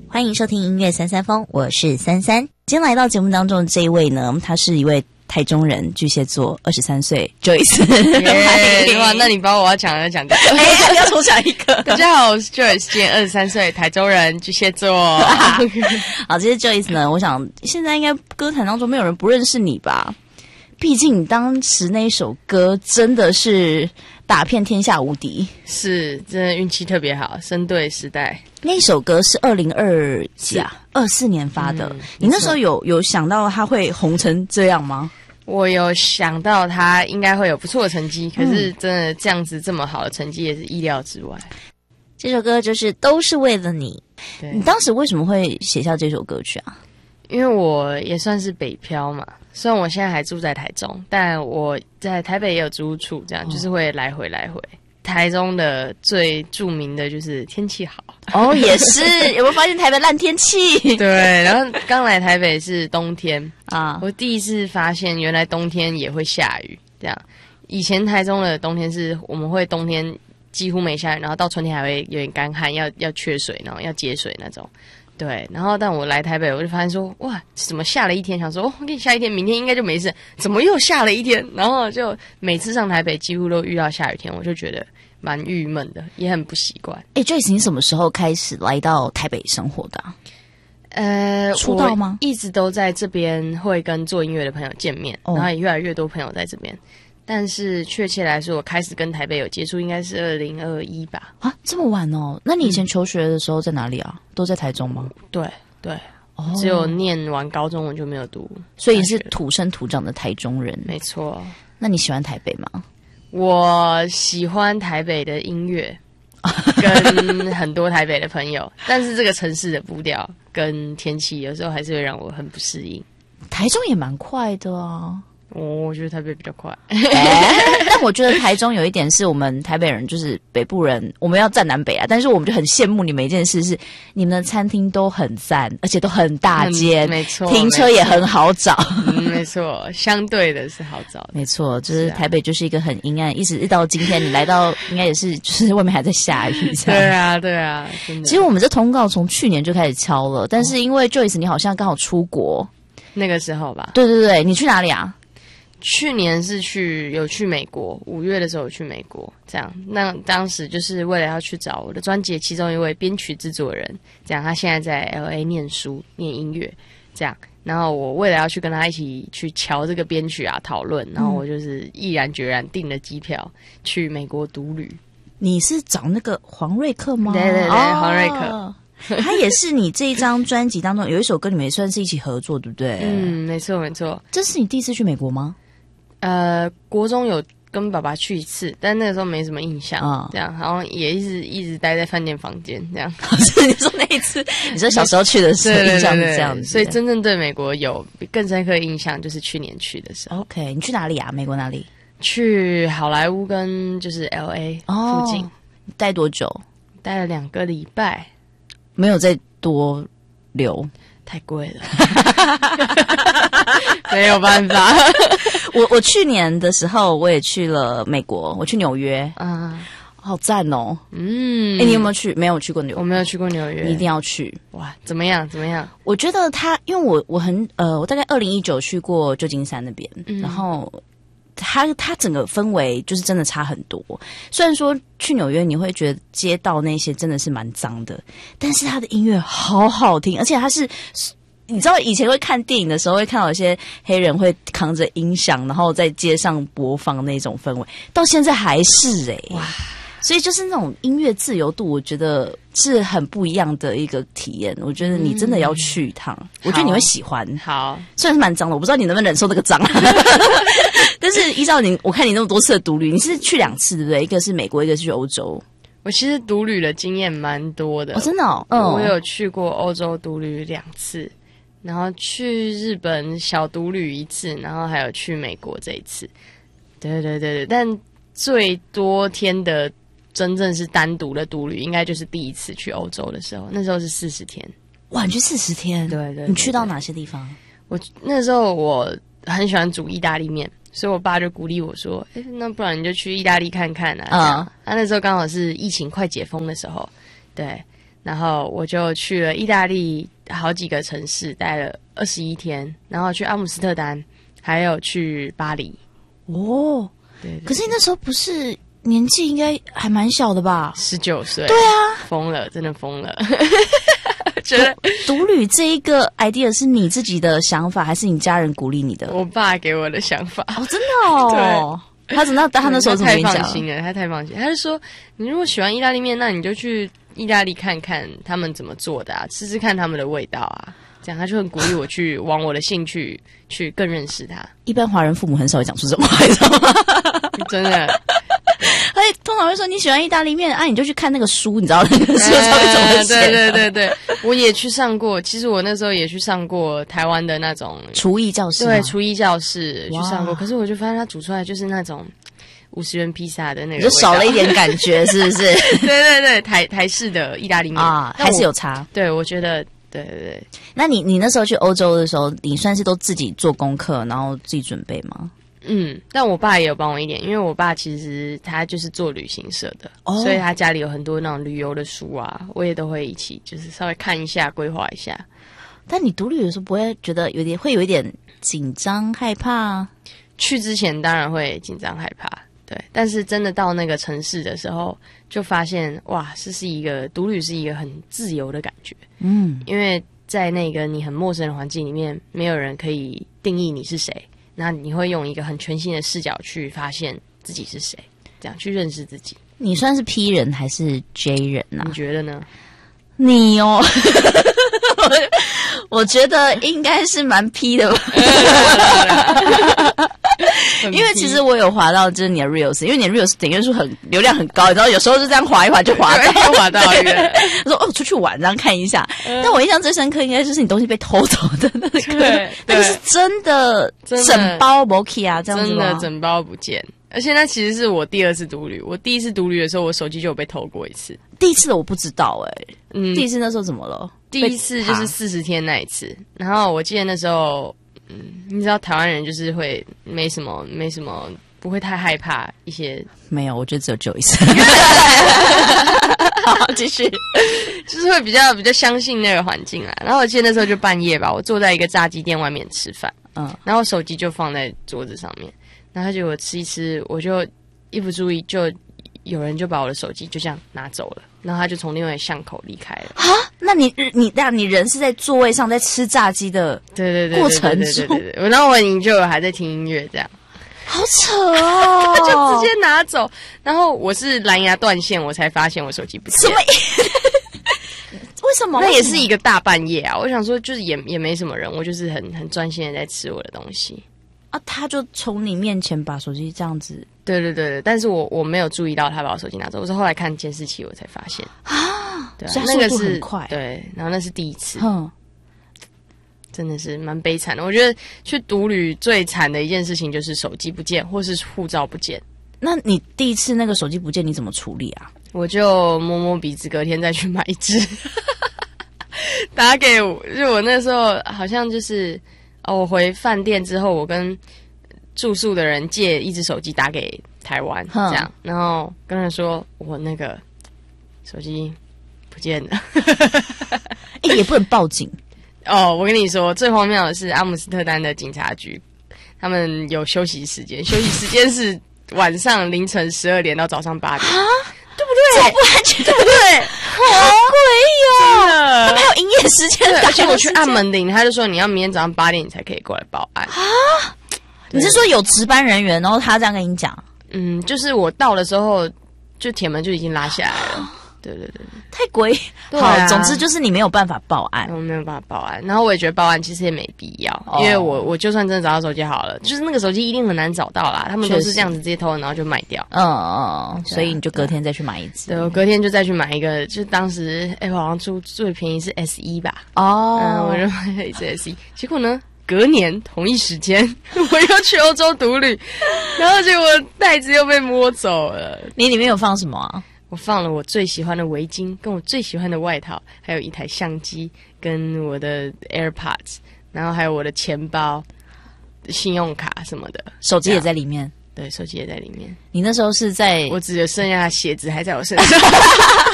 欢迎收听音乐三三风，我是三三。今天来到节目当中的这一位呢，他是一位台中人，巨蟹座，23岁 Joyce。 哇，那你把我要讲的讲掉。 要重讲一个。 大家好，我是 Joyce， 今年23岁，台中人，巨蟹座。 好，这是 Joyce 呢，我想现在应该歌坛当中没有人不认识你吧？毕竟你当时那一首歌真的是打遍天下无敌， 是真的运气特别好，生对时代。 那首歌是24年发的，你那时候有想到它会红成这样吗？ 我有想到他应该会有不错的成绩，可是真的这样子这么好的成绩也是意料之外。 这首歌就是都是为了你。你当时为什么会写下这首歌曲啊？ 因为我也算是北漂嘛，虽然我现在还住在台中，但我在台北也有租屋处，这样就是会来回。台中的最著名的就是天气好哦，也是有没有发现台北烂天气？ 对，然后刚来台北是冬天啊，我第一次发现原来冬天也会下雨。这样，以前台中的冬天是我们会冬天几乎没下雨，然后到春天还会有点干旱，要缺水，然后要接水那种。对，然后但我来台北，我就发现说，哇，怎么下了一天？想说，我给你下一天，明天应该就没事，怎么又下了一天？然后就每次上台北几乎都遇到下雨天，我就觉得蛮郁闷的，也很不习惯。 Joyce， 你什么时候开始来到台北生活的出道吗？ 我一直都在这边会跟做音乐的朋友见面，然后也越来越多朋友在这边。但是确切来说，我开始跟台北有接触，应该是2021吧。 啊，这么晚哦？那你以前求学的时候在哪里啊？都在台中吗？ 对，只有念完高中我就没有读， 所以你是土生土长的台中人。 没错。 那你喜欢台北吗？ 我喜欢台北的音乐，跟很多台北的朋友，但是这个城市的步调跟天气有时候还是会让我很不适应。 台中也蛮快的啊。 我觉得台北比较快， 但我觉得台中有一点是我们台北人，就是北部人，我们要站南北啊，但是我们就很羡慕你们一件事是，你们的餐厅都很赞，而且都很大间， 没错， 停车也很好找， 没错，相对的是好找的， 没错，就是台北就是一个很阴暗，一直到今天你来到，应该也是就是外面还在下雨这样，对啊，真的。 其实我们这通告从去年就开始敲了，但是因为 Joyce 你好像刚好出国， 那个时候吧， 对，你去哪里啊？ 去年是有去美国，5月的时候有去美国，这样。那当时就是为了要去找我的专辑的其中一位编曲制作人，这样他现在在 LA 念书念音乐，这样。然后我为了要去跟他一起去瞧这个编曲啊讨论，然后我就是毅然决然订了机票去美国独旅。 你是找那个黄瑞克吗？ 对，黄瑞克。 他也是你这一张专辑当中有一首歌，你们也算是一起合作，对不对？ 没错。 这是你第一次去美国吗？ 国中有跟爸爸去一次，但那个时候没什么印象，这样，好像也一直待在饭店房间这样。 你说那一次，你说小时候去的时候印象是这样子， 所以真正对美国有更深刻的印象就是去年去的时候。 OK， 你去哪里啊？美国哪里？ 去好莱坞跟就是 LA 附近。 待多久？ 待了2个礼拜， 没有再多留。 太贵了，没有办法。 我去年的时候我也去了美国，我去纽约好赞哦。你有没有去？没有去过纽约。 我没有去过纽约， 你一定要去。 哇，怎么样？ 我觉得因为我大概2019去过旧金山那边，然后它整个氛围就是真的差很多。虽然说去纽约你会觉得街道那些真的是蛮脏的，但是它的音乐好好听，而且它是你知道以前会看电影的时候会看到有些黑人会扛着音响然后在街上播放那种氛围，到现在还是哇。所以就是那种音乐自由度，我觉得是很不一样的一个体验。我觉得你真的要去一趟，我觉得你会喜欢。 好， 虽然是蛮脏的，我不知道你能不能忍受那个脏。但是依照我看你那么多次的独旅，你是去2次对不对？一个是美国，一个是去欧洲。 我其实独旅的经验蛮多的， 真的我有去过欧洲独旅2次，然后去日本小独旅1次，然后还有去美国这一次。对，但最多天的真正是单独的独旅，应该就是第一次去欧洲的时候，那时候是40天。 哇，你去40天？对，你去到哪些地方？ 那时候我很喜欢煮意大利面，所以我爸就鼓励我说：“那不然你就去意大利看看啊。”那时候刚好是疫情快解封的时候，对。 然后我就去了意大利好几个城市，待了21天，然后去阿姆斯特丹，还有去巴黎。 哦， 对， 可是你那时候不是年纪应该还蛮小的吧 ？19岁。 对啊， 疯了，真的疯了。觉得独旅这一个 idea 是你自己的想法，还是你家人鼓励你的？ 我爸给我的想法。 哦，真的哦。对，他那时候怎么跟你讲？ 他太放心了，他太放心。他就说，你如果喜欢意大利面，那你就去意大利看看他们怎么做的啊，吃吃看他们的味道啊。这样他就很鼓励我去往我的兴趣去更认识他。 一般华人父母很少会讲出这种话，你知道吗？ 真的。 他通常会说你喜欢意大利面啊，你就去看那个书，你知道那个书上面怎么写的。对，我也去上过。其实我那时候也去上过台湾的那种厨艺教室， 对，厨艺教室去上过。可是我就发现他煮出来就是那种50元披萨的那个， 就少了一点感觉，是不是？ 对，台式的意大利面啊，还是有差。 对，我觉得。对。 那你那时候去欧洲的时候，你算是都自己做功课，然后自己准备吗？ 但我爸也有帮我一点，因为我爸其实他就是做旅行社的，所以他家里有很多那种旅游的书啊，我也都会一起就是稍微看一下，规划一下。 但你独旅的时候不会觉得会有一点紧张害怕？ 去之前当然会紧张害怕，对，但是真的到那个城市的时候，就发现哇，是一个独旅是一个很自由的感觉。因为在那个你很陌生的环境里面，没有人可以定义你是谁，那你会用一个很全新的视角去发现自己是谁，这样去认识自己。 你算是 P 人还是 J 人啊？ 你觉得呢？ 你哦，我觉得应该是蛮 P 的吧。因为其实我有滑到就是你的 reels， 因为你的 reels 点阅数流量很高，你知道有时候就这样滑一滑就滑到一个，他说出去玩这样看一下。但我印象最深刻应该就是你东西被偷走的那个，那个是真的整包 Moki 啊，这样子吗？ 真的整包不见。而且那其实是我第2次独旅，我第1次独旅的时候，我手机就有被偷过一次。 第1次的我不知道第1次那时候怎么了？ 第1次就是40天那一次，然后我记得那时候。你知道台湾人就是会没什么，不会太害怕一些。 没有，我觉得只有9一次。好，继续， 就是会比较相信那个环境啦。然后我记得那时候就半夜吧，我坐在一个炸鸡店外面吃饭，然后手机就放在桌子上面，然后结果吃一吃，我就一不注意，就有人就把我的手机就这样拿走了。然后他就从另外巷口离开了。 啊？那你人是在座位上在吃炸鸡的过程中， 对，然后我就还在听音乐这样。 好扯哦！ 他就直接拿走，然后我是蓝牙断线，我才发现我手机不见。 什么？为什么？ 那也是一个大半夜啊！我想说，就是也没什么人，我就是很专心的在吃我的东西啊。他就从你面前把手机这样子。 对，但是我没有注意到他把我手机拿走，我是后来看监视器我才发现啊。 对， 那个是很快。 对，然后那是第1次，真的是蛮悲惨的。我觉得去独旅最惨的一件事情就是手机不见或是护照不见。 那你第1次那个手机不见你怎么处理啊？ 我就摸摸鼻子，隔天再去买一只。打给就我那时候好像就是我回饭店之后，我跟住宿的人借一只手机打给台湾，这样，然后跟人说我那个手机不见了。 也不能报警哦。我跟你说，最荒谬的是阿姆斯特丹的警察局，他们有休息时间，休息时间是晚上凌晨12点到早上8点啊，对不对？ 这不安全， 对不对？ 好诡异哦！他们还有营业时间， 而且我去按门铃，他就说你要明天早上8点你才可以过来报案啊。你是说有值班人员，然后他这样跟你讲？ 就是我到的时候，就铁门就已经拉下来了。对， 太诡异。好，总之就是你没有办法报案， 我没有办法报案。然后我也觉得报案其实也没必要，因为我就算真的找到手机好了，就是那个手机一定很难找到啦。他们都是这样子直接偷，然后就卖掉。 所以你就隔天再去买一只。 对，我隔天就再去买一个，就当时好像最便宜是 S1 吧。我就买了一只 S1，结果呢？隔年同一时间，我又去欧洲独旅，然后结果袋子又被摸走了。 你里面有放什么啊？ 我放了我最喜欢的围巾，跟我最喜欢的外套，还有一台相机，跟我的 AirPods， 然后还有我的钱包、信用卡什么的， 手机也在里面。 对，手机也在里面。 你那时候是在？ 我只有剩下鞋子还在我身上。